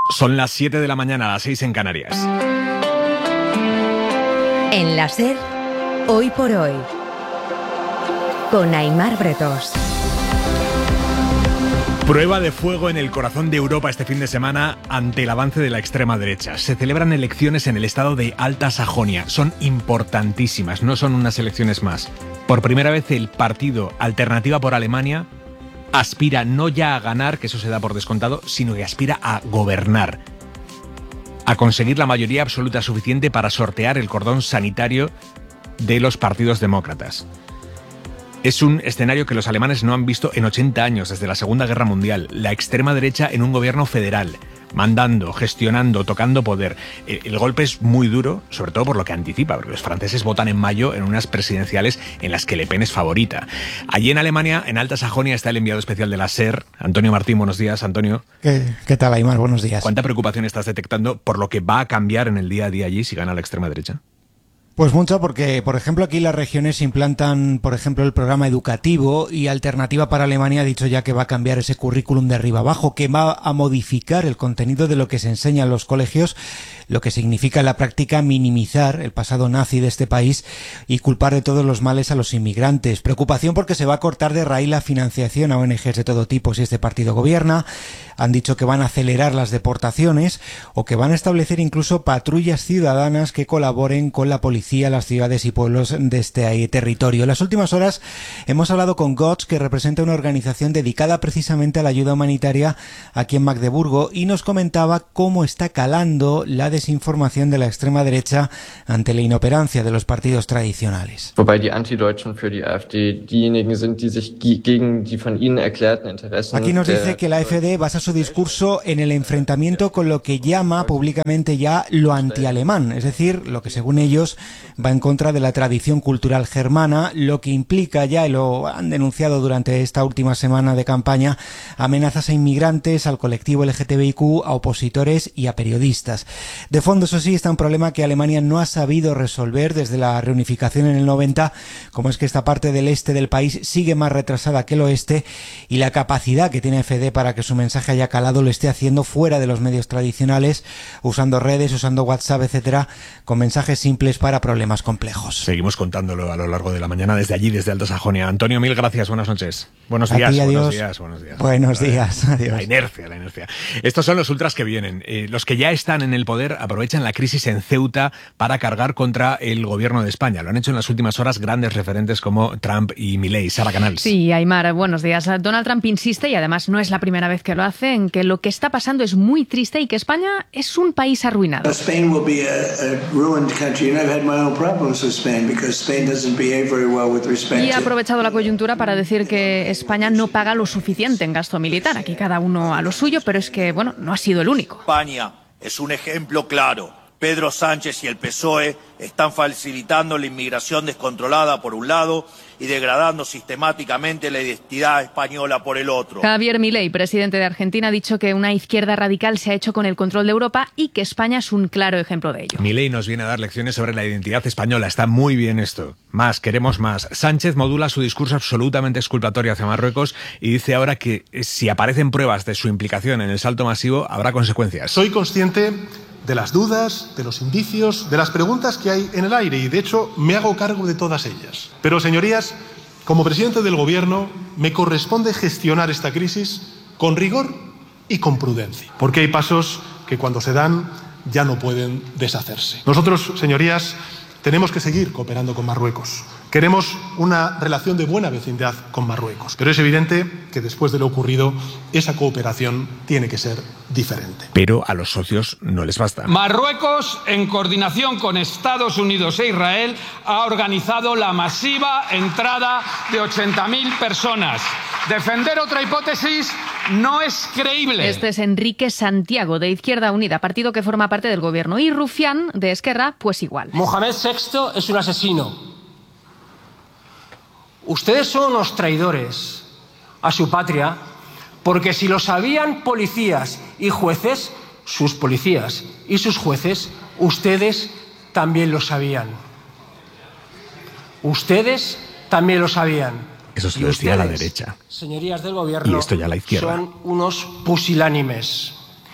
Son las 7 de la mañana, las 6 en Canarias. En la SER, Hoy por Hoy, con Aimar Bretos. Prueba de fuego en el corazón de Europa este fin de semana ante el avance de la extrema derecha. Se celebran elecciones en el estado de Alta Sajonia. Son importantísimas, no son unas elecciones más. Por primera vez el partido Alternativa por Alemania aspira no ya a ganar, que eso se da por descontado, sino que aspira a gobernar, a conseguir la mayoría absoluta suficiente para sortear el cordón sanitario de los partidos demócratas. Es un escenario que los alemanes no han visto en 80 años, desde la Segunda Guerra Mundial. La extrema derecha en un gobierno federal, mandando, gestionando, tocando poder. El golpe es muy duro, sobre todo por lo que anticipa, porque los franceses votan en mayo en unas presidenciales en las que Le Pen es favorita. Allí en Alemania, en Alta Sajonia, está el enviado especial de la SER, Antonio Martín. Buenos días, Antonio. ¿Qué tal, Aimar? Buenos días. ¿Cuánta preocupación estás detectando por lo que va a cambiar en el día a día allí si gana la extrema derecha? Pues mucho, porque, por ejemplo, aquí las regiones implantan, por ejemplo, el programa educativo, y Alternativa para Alemania ha dicho ya que va a cambiar ese currículum de arriba abajo, que va a modificar el contenido de lo que se enseña en los colegios, lo que significa en la práctica minimizar el pasado nazi de este país y culpar de todos los males a los inmigrantes. Preocupación porque se va a cortar de raíz la financiación a ONGs de todo tipo si este partido gobierna. Han dicho que van a acelerar las deportaciones o que van a establecer incluso patrullas ciudadanas que colaboren con la policía, las ciudades y pueblos de este territorio. En las últimas horas hemos hablado con GOTS, que representa una organización dedicada precisamente a la ayuda humanitaria aquí en Magdeburgo, y nos comentaba cómo está calando la desinformación de la extrema derecha ante la inoperancia de los partidos tradicionales. Wobei die Antideutschen für die AfD diejenigen sind, die sich gegen die von ihnen erklärten Interessen. Aquí nos dice que la AfD basa su discurso en el enfrentamiento con lo que llama públicamente ya lo antialemán, es decir, lo que según ellos va en contra de la tradición cultural germana, lo que implica ya, y lo han denunciado durante esta última semana de campaña, amenazas a inmigrantes, al colectivo LGTBIQ, a opositores y a periodistas. De fondo, eso sí, está un problema que Alemania no ha sabido resolver desde la reunificación en el 90, como es que esta parte del este del país sigue más retrasada que el oeste, y la capacidad que tiene AfD para que su mensaje haya calado lo esté haciendo fuera de los medios tradicionales, usando redes, usando WhatsApp, etcétera, con mensajes simples para problemas complejos. Seguimos contándolo a lo largo de la mañana desde allí, desde Alta Sajonia. Antonio, mil gracias, buenas noches. Buenos días, buenos días. Buenos días, adiós. La inercia. Estos son los ultras que vienen. Los que ya están en el poder aprovechan la crisis en Ceuta para cargar contra el gobierno de España. Lo han hecho en las últimas horas grandes referentes como Trump y Milei. Sara Canals. Sí, Aimar, buenos días. Donald Trump insiste, y además no es la primera vez que lo hace, en que lo que está pasando es muy triste y que España es un país arruinado. Y ha aprovechado la coyuntura para decir que España no paga lo suficiente en gasto militar. Aquí cada uno a lo suyo, pero es que, bueno, no ha sido el único. España es un ejemplo claro. Pedro Sánchez y el PSOE están facilitando la inmigración descontrolada por un lado y degradando sistemáticamente la identidad española por el otro. Javier Milei, presidente de Argentina, ha dicho que una izquierda radical se ha hecho con el control de Europa y que España es un claro ejemplo de ello. Milei nos viene a dar lecciones sobre la identidad española. Está muy bien esto. Más, queremos más. Sánchez modula su discurso absolutamente exculpatorio hacia Marruecos y dice ahora que si aparecen pruebas de su implicación en el salto masivo, habrá consecuencias. Soy consciente de las dudas, de los indicios, de las preguntas que hay en el aire, y de hecho me hago cargo de todas ellas. Pero, señorías, como presidente del Gobierno me corresponde gestionar esta crisis con rigor y con prudencia, porque hay pasos que cuando se dan ya no pueden deshacerse. Nosotros, señorías, tenemos que seguir cooperando con Marruecos. Queremos una relación de buena vecindad con Marruecos, pero es evidente que después de lo ocurrido, esa cooperación tiene que ser diferente. Pero a los socios no les basta. Marruecos, en coordinación con Estados Unidos e Israel, ha organizado la masiva entrada de 80.000 personas. Defender otra hipótesis no es creíble. Este es Enrique Santiago, de Izquierda Unida, partido que forma parte del gobierno, y Rufián, de Esquerra, pues igual. Mohamed VI es un asesino. Ustedes son unos traidores a su patria, porque si lo sabían policías y jueces, sus policías y sus jueces, ustedes también lo sabían. Ustedes también lo sabían. Eso se lo decía la derecha. Señorías del gobierno, y esto ya la izquierda. Son unos pusilánimes.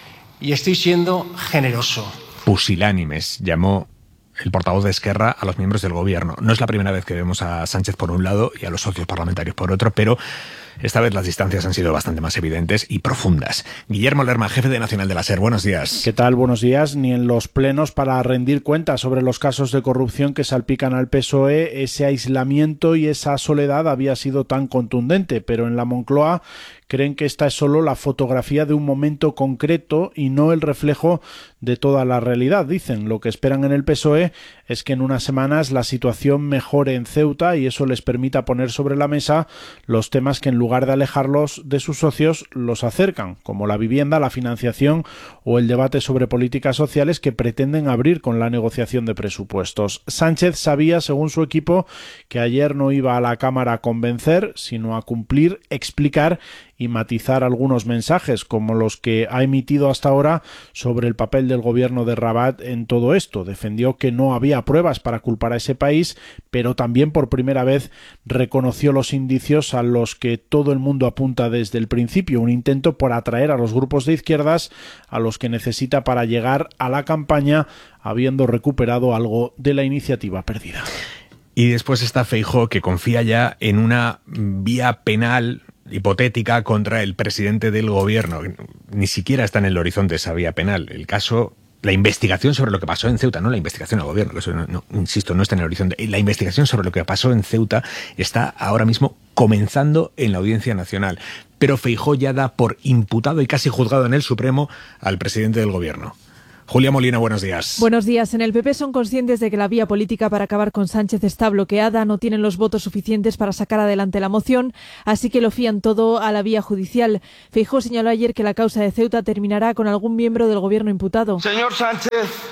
y estoy siendo generoso. Pusilánimes, llamó el portavoz de Esquerra a los miembros del gobierno. No es la primera vez que vemos a Sánchez por un lado y a los socios parlamentarios por otro, pero esta vez las distancias han sido bastante más evidentes y profundas. Guillermo Lerma, jefe de Nacional de la SER, buenos días. ¿Qué tal? Buenos días. Ni en los plenos para rendir cuentas sobre los casos de corrupción que salpican al PSOE, ese aislamiento y esa soledad había sido tan contundente, pero en la Moncloa creen que esta es solo la fotografía de un momento concreto y no el reflejo de toda la realidad. Dicen, lo que esperan en el PSOE es que en unas semanas la situación mejore en Ceuta y eso les permita poner sobre la mesa los temas que en lugar de alejarlos de sus socios los acercan, como la vivienda, la financiación o el debate sobre políticas sociales que pretenden abrir con la negociación de presupuestos. Sánchez sabía, según su equipo, que ayer no iba a la Cámara a convencer, sino a cumplir, explicar y matizar algunos mensajes, como los que ha emitido hasta ahora sobre el papel del gobierno de Rabat en todo esto. Defendió que no había pruebas para culpar a ese país, pero también por primera vez reconoció los indicios a los que todo el mundo apunta desde el principio, un intento por atraer a los grupos de izquierdas a los que necesita para llegar a la campaña, habiendo recuperado algo de la iniciativa perdida. Y después está Feijóo, que confía ya en una vía penal hipotética contra el presidente del gobierno. Ni siquiera está en el horizonte esa vía penal. El caso, la investigación sobre lo que pasó en Ceuta, no la investigación al gobierno, eso insisto, no está en el horizonte. La investigación sobre lo que pasó en Ceuta está ahora mismo comenzando en la Audiencia Nacional. Pero Feijóo ya da por imputado y casi juzgado en el Supremo al presidente del gobierno. Julia Molina, buenos días. Buenos días. En el PP son conscientes de que la vía política para acabar con Sánchez está bloqueada, no tienen los votos suficientes para sacar adelante la moción, así que lo fían todo a la vía judicial. Feijóo señaló ayer que la causa de Ceuta terminará con algún miembro del gobierno imputado. Señor Sánchez,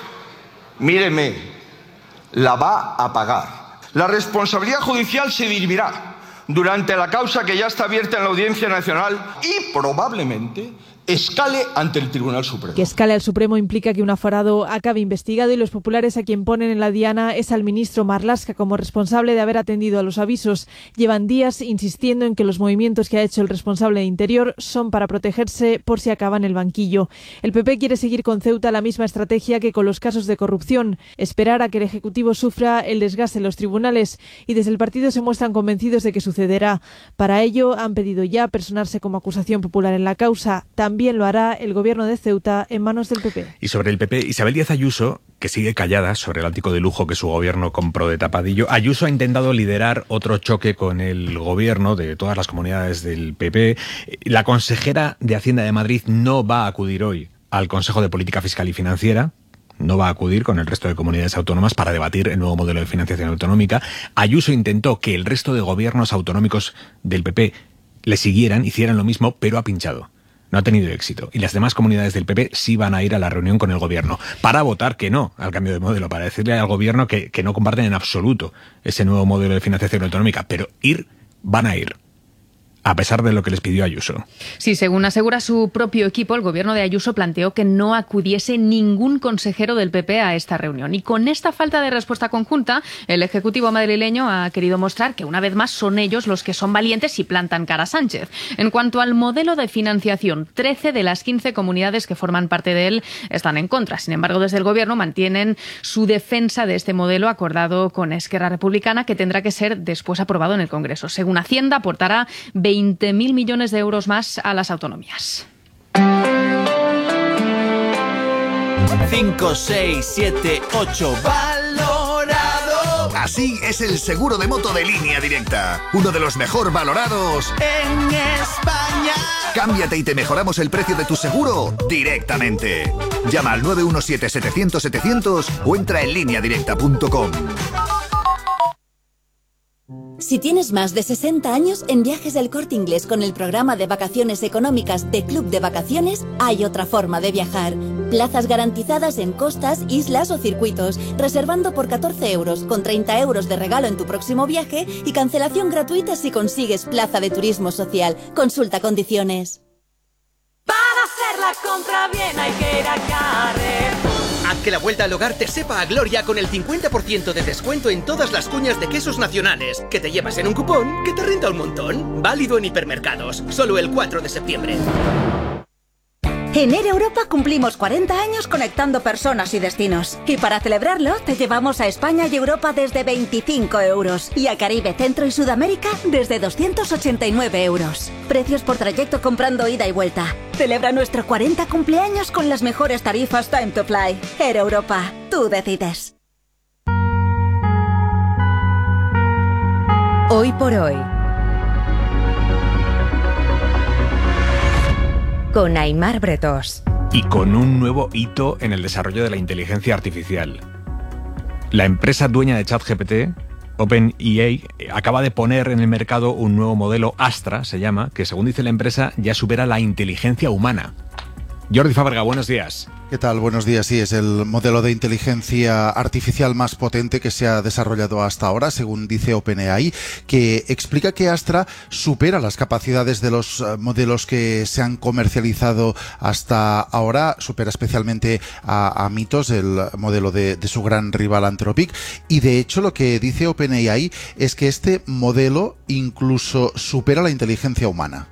míreme, la va a pagar. La responsabilidad judicial se dirimirá durante la causa que ya está abierta en la Audiencia Nacional y probablemente escale ante el Tribunal Supremo. Que escale al Supremo implica que un aforado acabe investigado y los populares a quien ponen en la diana es al ministro Marlaska como responsable de haber atendido a los avisos. Llevan días insistiendo en que los movimientos que ha hecho el responsable de Interior son para protegerse por si acaba en el banquillo. El PP quiere seguir con Ceuta la misma estrategia que con los casos de corrupción, esperar a que el Ejecutivo sufra el desgaste en los tribunales, y desde el partido se muestran convencidos de que sucederá. Para ello han pedido ya personarse como acusación popular en la causa. También lo hará el gobierno de Ceuta en manos del PP. Y sobre el PP, Isabel Díaz Ayuso, que sigue callada sobre el ático de lujo que su gobierno compró de tapadillo. Ayuso ha intentado liderar otro choque con el gobierno de todas las comunidades del PP. La consejera de Hacienda de Madrid no va a acudir hoy al Consejo de Política Fiscal y Financiera. No va a acudir con el resto de comunidades autónomas para debatir el nuevo modelo de financiación autonómica. Ayuso intentó que el resto de gobiernos autonómicos del PP le siguieran, hicieran lo mismo, pero ha pinchado. No ha tenido éxito. Y las demás comunidades del PP sí van a ir a la reunión con el gobierno para votar que no al cambio de modelo, para decirle al gobierno que no comparten en absoluto ese nuevo modelo de financiación autonómica. Pero van a ir. A pesar de lo que les pidió Ayuso. Sí, según asegura su propio equipo, el gobierno de Ayuso planteó que no acudiese ningún consejero del PP a esta reunión. Y con esta falta de respuesta conjunta, el Ejecutivo madrileño ha querido mostrar que una vez más son ellos los que son valientes y plantan cara a Sánchez. En cuanto al modelo de financiación, 13 de las 15 comunidades que forman parte de él están en contra. Sin embargo, desde el gobierno mantienen su defensa de este modelo acordado con Esquerra Republicana, que tendrá que ser después aprobado en el Congreso. Según Hacienda, aportará 20.000 millones de euros más a las autonomías. 5, 6, 7, 8, valorado. Así es el seguro de moto de Línea Directa, uno de los mejor valorados en España. Cámbiate y te mejoramos el precio de tu seguro directamente. Llama al 917-700-700 o entra en lineadirecta.com. Si tienes más de 60 años, en Viajes del Corte Inglés con el programa de vacaciones económicas de Club de Vacaciones hay otra forma de viajar. Plazas garantizadas en costas, islas o circuitos, reservando por 14 euros, con 30 euros de regalo en tu próximo viaje y cancelación gratuita si consigues plaza de turismo social. Consulta condiciones. Para hacer la compra bien hay que ir a Carrefour. Haz que la vuelta al hogar te sepa a gloria con el 50% de descuento en todas las cuñas de quesos nacionales, que te llevas en un cupón que te renta un montón. Válido en hipermercados, solo el 4 de septiembre. En Air Europa cumplimos 40 años conectando personas y destinos. Y para celebrarlo, te llevamos a España y Europa desde 25 euros. Y a Caribe, Centro y Sudamérica desde 289 euros. Precios por trayecto comprando ida y vuelta. Celebra nuestro 40 cumpleaños con las mejores tarifas Time to Fly. Air Europa, tú decides. Hoy por hoy. Con Aimar Bretós. Y con un nuevo hito en el desarrollo de la inteligencia artificial. La empresa dueña de ChatGPT, OpenAI, acaba de poner en el mercado un nuevo modelo, Astra se llama, que según dice la empresa ya supera la inteligencia humana. Jordi Fábrega, buenos días. ¿Qué tal? Buenos días. Sí, es el modelo de inteligencia artificial más potente que se ha desarrollado hasta ahora, según dice OpenAI, que explica que Astra supera las capacidades de los modelos que se han comercializado hasta ahora, supera especialmente a Mythos, el modelo de su gran rival Anthropic, y de hecho lo que dice OpenAI es que este modelo incluso supera la inteligencia humana.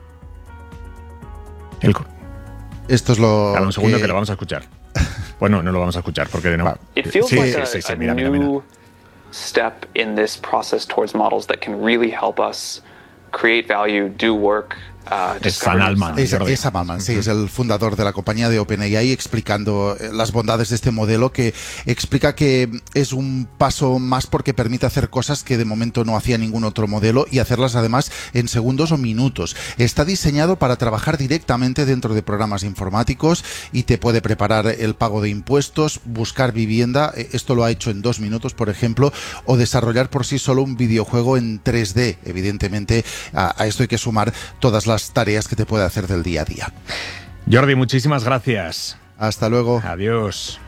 Esto es lo Dame un segundo que lo vamos a escuchar. Bueno, no lo vamos a escuchar porque no. It feels like a new step in this process towards models that can really help us create value, do work. Es Sam Altman, sí, es el fundador de la compañía de OpenAI, explicando las bondades de este modelo, que explica que es un paso más porque permite hacer cosas que de momento no hacía ningún otro modelo y hacerlas además en segundos o minutos. Está diseñado para trabajar directamente dentro de programas informáticos y te puede preparar el pago de impuestos, buscar vivienda, esto lo ha hecho en 2 minutos, por ejemplo, o desarrollar por sí solo un videojuego en 3D. Evidentemente, a esto hay que sumar todas las tareas que te puede hacer del día a día. Jordi, muchísimas gracias. Hasta luego. Adiós.